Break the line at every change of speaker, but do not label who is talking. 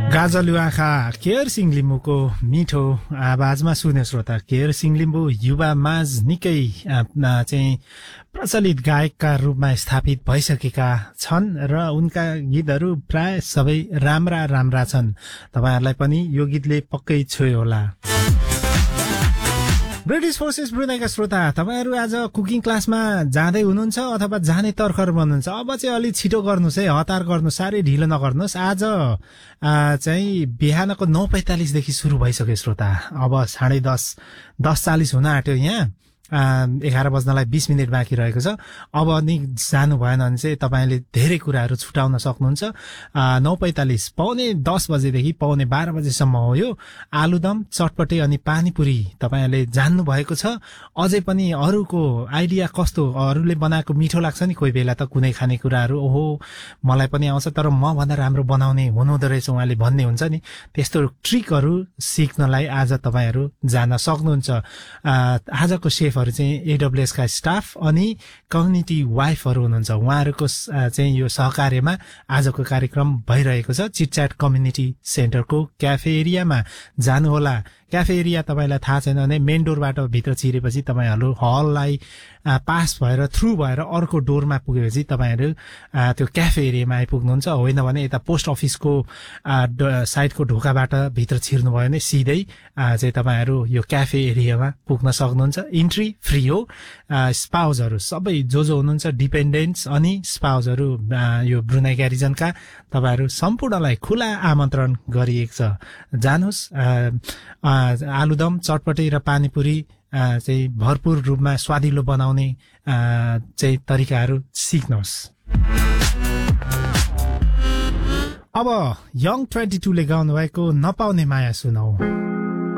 गाजलु आँखा केयर सिंह लिम्बूको मिठो आवाजमा सुने श्रोता केयर सिंह लिम्बू युवा माझ निकै चाहिँ प्रचलित गायकका रूपमा स्थापित भइसकेका छन् र उनका गीतहरू प्राय सबै राम्रा छन्। तपाईहरुलाई पनि यो गीतले पक्कै छोयो होला। ब्रिटिश फोर्सेस ब्रुनाईका श्रोता तपाईहरु आज कुकिङ क्लासमा जाँदै हुनुहुन्छ अथवा जाने तर्खर बन्नुहुन्छ। अब चाहिँ अलि छिटो गर्नुस् है, हतार गर्नु, साह्रै ढिलो नगर्नुस्। आज चाहिँ बिहानको 9:45 देखि सुरु भइसक्यो श्रोता। अब 10:30 हुन आट्यो। यहाँ 11 बज्नलाई 20 मिनेट बाँकी रहेको छ। अब नि जानु भएन भने चाहिँ तपाईले धेरै कुराहरू छुटाउन सक्नुहुन्छ। 9:45 पौने 10 बजेदेखि पौने 12 बजेसम्म हो यो। आलुदम, चटपटे अनि पानीपुरी तपाईहरुले जान्नु भएको छ। अझै पनि अरूको आइडिया कस्तो, अरूले बनाएको मिठो लाग्छ नि कोही बेला त कुनै खानेकुराहरू, ओहो मलाई पनि आउँछ तर म भन्दा राम्रो बनाउने हुनुहुँदो रहेछ उहाँले भन्ने हुन्छ नि। त्यस्तो ट्रिकहरू सिक्नलाई आज तपाईहरु जान सक्नुहुन्छ। आजको शेफ चाहिँ एडब्ल्यूएस का स्टाफ अनि कम्युनिटी वाइफहरू हुनुहुन्छ। उहाँहरूको चाहिँ यो सहकार्यमा आजको कार्यक्रम भइरहेको छ। चिटच्याट कम्युनिटी सेन्टरको क्याफे एरियामा जानुहोला। क्याफे एरिया तपाईलाई थाहा छैन भने मेन डोरबाट भित्र छिरेपछि तपाईहरु हललाई पास भएर थ्रु भएर अर्को डोरमा पुगेपछि तपाईहरु त्यो क्याफे एरियामा आइपुग्नुहुन्छ। होइन भने यता पोस्ट अफिसको साइडको ढोकाबाट भित्र छिर्नु भयो भने सिधै चाहिँ तपाईहरु यो क्याफे एरियामा पुग्न सक्नुहुन्छ। इन्ट्री फ्री हो। स्पाउजहरु सबै जो हुनुहुन्छ डिपेन्डेन्ट्स अनि स्पाउजहरु यो ब्रुनाई ग्यारिजनका तपाईहरु सम्पूर्णलाई खुला आमन्त्रण गरिएको छ। जानुस्। आलुदम, चटपटे र पानीपुरी चाहिँ भरपूर रूपमा स्वादिलो बनाउने चाहिँ तरिकाहरू सिक्नुहोस्। अब यङ 22 ले गाउनु भएको नपाउने माया सुनौ।